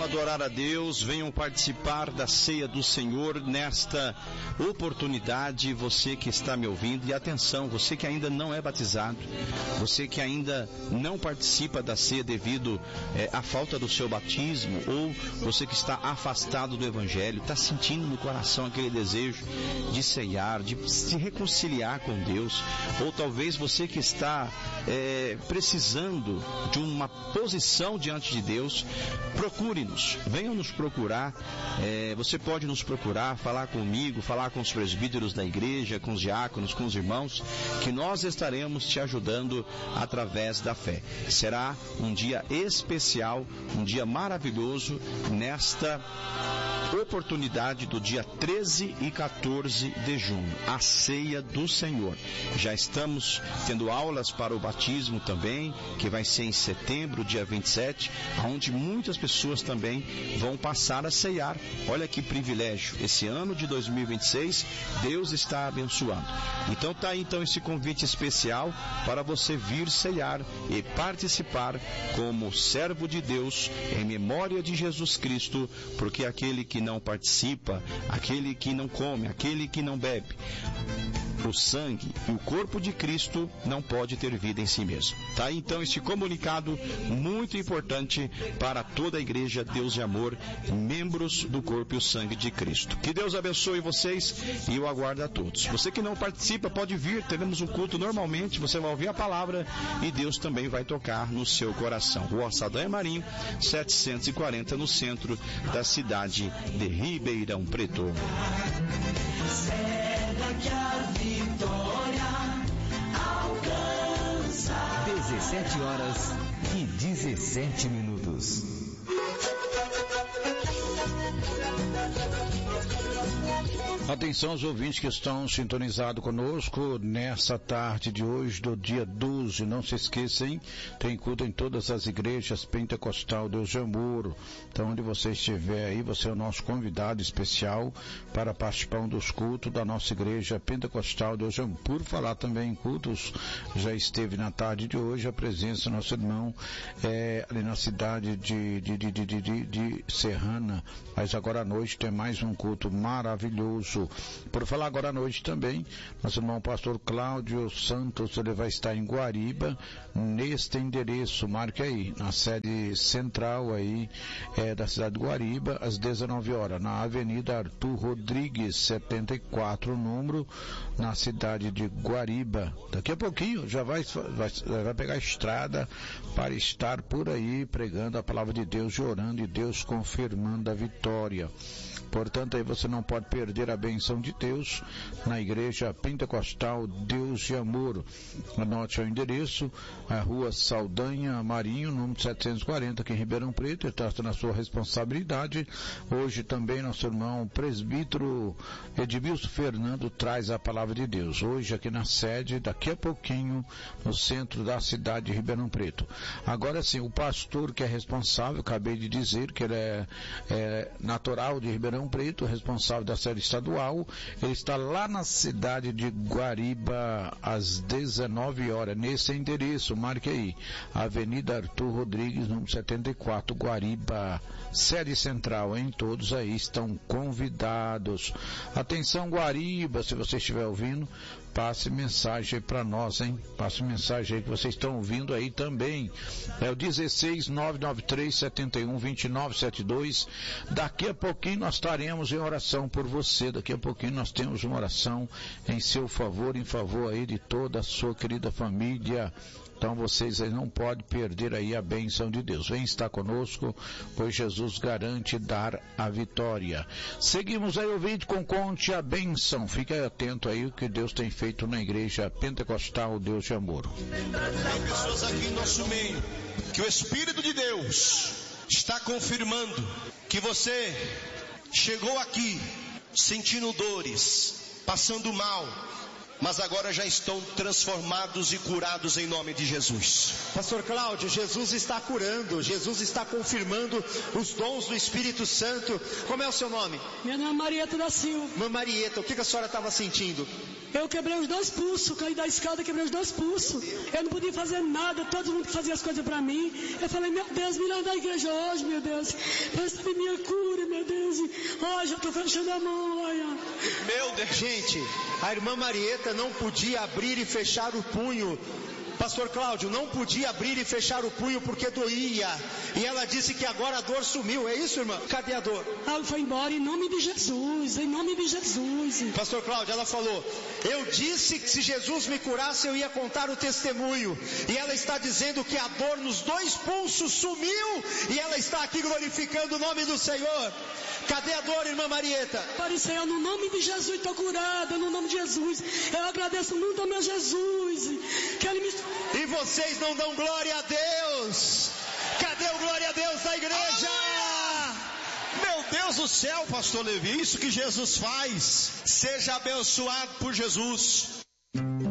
adorar a Deus, venham participar da ceia do Senhor nesta oportunidade. Você que está me ouvindo, e atenção, você que ainda não é batizado, você que ainda não participa da ceia devido à falta do seu batismo, ou você que está afastado do Evangelho, está sentindo no coração aquele desejo de ceiar, de se reconciliar com Deus, ou talvez você que está precisando de uma posição diante de Deus, procure-nos, venham nos procurar. Você pode nos procurar, falar comigo, falar com os presbíteros da igreja, com os diáconos, com os irmãos, que nós estaremos te ajudando através da fé. Será um dia especial, um dia maravilhoso nesta oportunidade do dia 13 e 14 de junho, a ceia do Senhor. Já estamos tendo aulas para o batismo também, que vai ser em setembro, dia 27, onde muitas pessoas também vão passar a ceiar. Olha que privilégio, esse ano de 2026, Deus está abençoando. Então está aí esse convite especial para você vir ceiar e participar como servo de Deus em memória de Jesus Cristo, porque aquele que não participa, aquele que não come, aquele que não bebe o sangue e o corpo de Cristo não pode ter vida em si mesmo. Tá? Então este comunicado muito importante para toda a igreja Deus e Amor, membros do corpo e o sangue de Cristo. Que Deus abençoe vocês e eu aguardo a todos. Você que não participa pode vir, teremos um culto normalmente, você vai ouvir a palavra e Deus também vai tocar no seu coração. Rua Saldanha Marinho, 740, no centro da cidade de Ribeirão Preto. Que a vitória alcança. 17h17. Atenção aos ouvintes que estão sintonizados conosco nessa tarde de hoje, do dia 12. Não se esqueçam, tem culto em todas as igrejas Pentecostal Deus de Amor. Então, onde você estiver aí, você é o nosso convidado especial para participar dos cultos da nossa igreja Pentecostal Deus de Amor. Por falar também em cultos, já esteve na tarde de hoje a presença do nosso irmão ali na cidade de Serrana, mas agora à noite tem mais um culto maravilhoso. Por falar agora à noite também, nosso irmão pastor Cláudio Santos, ele vai estar em Guariba, neste endereço, marque aí, na sede central aí, da cidade de Guariba, às 19 horas, na Avenida Arthur Rodrigues, 74, número, na cidade de Guariba. Daqui a pouquinho já vai pegar a estrada para estar por aí pregando a palavra de Deus e orando e Deus confirmando a vitória. Portanto, aí você não pode perder a bênção de Deus na igreja Pentecostal Deus de Amor. Anote o endereço, a Rua Saldanha Marinho, número 740, aqui em Ribeirão Preto. Está na sua responsabilidade. Hoje também nosso irmão presbítero Edmilson Fernando traz a palavra de Deus. Hoje aqui na sede, daqui a pouquinho, no centro da cidade de Ribeirão Preto. Agora sim, o pastor que é responsável, acabei de dizer que ele é natural de Ribeirão Preto, responsável da sede estadual, ele está lá na cidade de Guariba às 19 horas, nesse endereço, marque aí, Avenida Arthur Rodrigues, número 74, Guariba, sede central, hein? Todos aí estão convidados. Atenção Guariba, se você estiver ouvindo, passe mensagem para nós, hein? Passe mensagem aí que vocês estão ouvindo aí também. É o 16993712972. Daqui a pouquinho nós estaremos em oração por você. Daqui a pouquinho nós temos uma oração em seu favor, em favor aí de toda a sua querida família. Então vocês aí não podem perder aí a bênção de Deus. Vem estar conosco, pois Jesus garante dar a vitória. Seguimos aí o vídeo com Conte a Bênção. Fique atento aí o que Deus tem feito na igreja Pentecostal Deus de Amor. Tem pessoas aqui em nosso meio que o Espírito de Deus está confirmando que você chegou aqui sentindo dores, passando mal, mas agora já estão transformados e curados em nome de Jesus. Pastor Cláudio, Jesus está curando, Jesus está confirmando os dons do Espírito Santo. Como é o seu nome? Meu nome é Marieta da Silva. Irmã Marieta, o que a senhora estava sentindo? Eu quebrei os 2 pulsos, caí da escada, quebrei os 2 pulsos. Eu não podia fazer nada, todo mundo fazia as coisas para mim. Eu falei, meu Deus, me leva da igreja hoje, meu Deus. Recebe minha cura, meu Deus. Hoje eu estou fechando a mão, olha. Meu Deus. Gente, a irmã Marieta não podia abrir e fechar o punho. Pastor Cláudio, não podia abrir e fechar o punho porque doía. E ela disse que agora a dor sumiu. É isso, irmã? Cadê a dor? Ela foi embora em nome de Jesus, em nome de Jesus. Pastor Cláudio, ela falou, eu disse que se Jesus me curasse eu ia contar o testemunho. E ela está dizendo que a dor nos 2 pulsos sumiu. E ela está aqui glorificando o nome do Senhor. Cadê a dor, irmã Marieta? Pai Senhor, no nome de Jesus estou curada, no nome de Jesus. Eu agradeço muito ao meu Jesus. Que Ele me... E vocês não dão glória a Deus? Cadê o glória a Deus da igreja? Meu Deus do céu, pastor Levi, isso que Jesus faz. Seja abençoado por Jesus.